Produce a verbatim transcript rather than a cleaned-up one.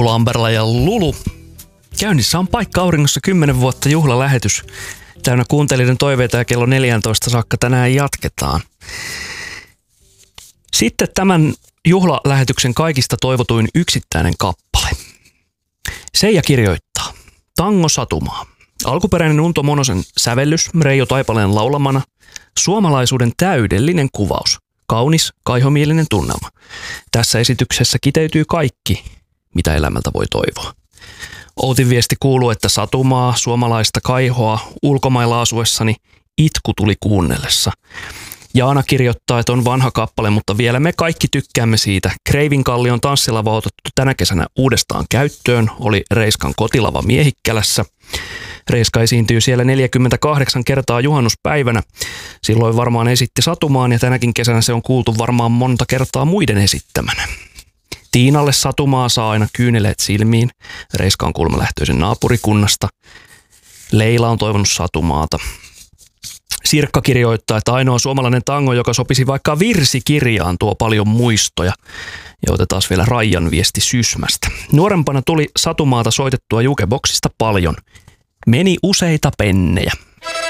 Eetu Lamberla ja Lulu. Käynnissä on Paikka auringossa kymmenen vuotta juhlalähetys. Täynnä kuuntelijoiden toiveita ja kello neljätoista saakka tänään jatketaan. Sitten tämän juhlalähetyksen kaikista toivotuin yksittäinen kappale. Seija kirjoittaa. Tango Satumaa. Alkuperäinen Unto Monosen sävellys Reijo Taipaleen laulamana. Suomalaisuuden täydellinen kuvaus. Kaunis, kaihomielinen tunnelma. Tässä esityksessä kiteytyy kaikki, mitä elämältä voi toivoa. Outin viesti kuuluu, että satumaa, suomalaista kaihoa, ulkomailla asuessani itku tuli kuunnellessa. Jaana kirjoittaa, että on vanha kappale, mutta vielä me kaikki tykkäämme siitä. Kreivinkallion tanssilava otettu tänä kesänä uudestaan käyttöön, oli Reiskan kotilava Miehikkälässä. Reiska esiintyy siellä neljäkymmentäkahdeksan kertaa juhannuspäivänä. Silloin varmaan esitti satumaan ja tänäkin kesänä se on kuultu varmaan monta kertaa muiden esittämänä. Tiinalle satumaa saa aina kyyneleet silmiin. Reiska on kuulemma lähtöisin naapurikunnasta. Leila on toivonut satumaata. Sirkka kirjoittaa, että ainoa suomalainen tango, joka sopisi vaikka virsikirjaan, tuo paljon muistoja. Ja otetaan vielä Raijan viesti Sysmästä. Nuorempana tuli satumaata soitettua jukeboksista paljon. Meni useita pennejä.